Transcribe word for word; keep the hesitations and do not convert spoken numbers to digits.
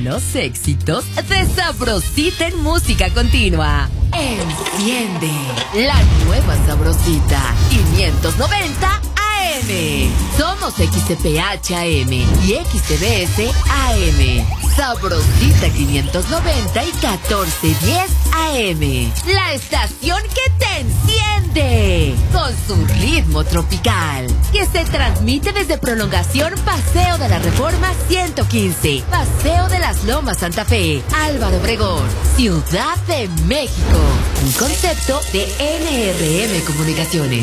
Los éxitos de Sabrosita en música continua. Enciende la nueva Sabrosita quinientos noventa A M. Somos X T P H A M y X T B S A M. Sabrosita quinientos noventa y catorce diez A M. La estación que te enciende con su ritmo tropical, que se transmite desde Prolongación Paseo de la Reforma ciento quince, Paseo de las Lomas Santa Fe, Álvaro Obregón, Ciudad de México. Un concepto de N R M Comunicaciones.